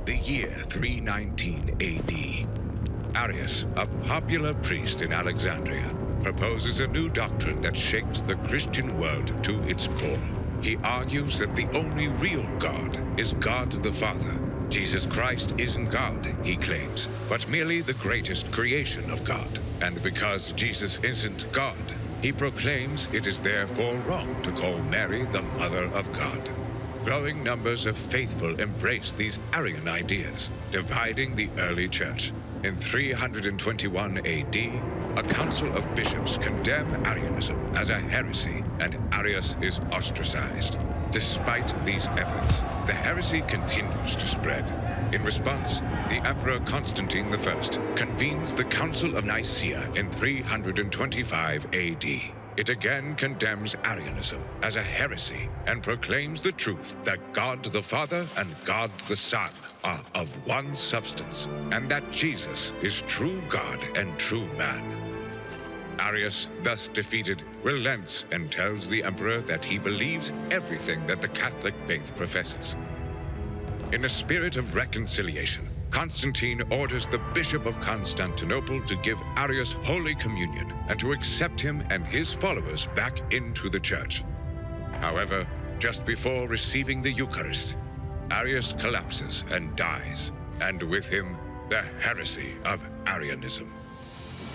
The year 319 AD. Arius, a popular priest in Alexandria, proposes a new doctrine that shakes the Christian world to its core. He argues that the only real God is God the Father. Jesus Christ isn't God, he claims, but merely the greatest creation of God. And because Jesus isn't God, he proclaims it is therefore wrong to call Mary the Mother of God. Growing numbers of faithful embrace these Arian ideas, dividing the early church. In 321 AD, a council of bishops condemn Arianism as a heresy, and Arius is ostracized. Despite these efforts, the heresy continues to spread. In response, the Emperor Constantine I convenes the Council of Nicaea in 325 AD. It again condemns Arianism as a heresy and proclaims the truth that God the Father and God the Son are of one substance, and that Jesus is true God and true man. Arius, thus defeated, relents and tells the emperor that he believes everything that the Catholic faith professes. In a spirit of reconciliation, Constantine orders the Bishop of Constantinople to give Arius Holy Communion and to accept him and his followers back into the church. However, just before receiving the Eucharist, Arius collapses and dies, and with him, the heresy of Arianism.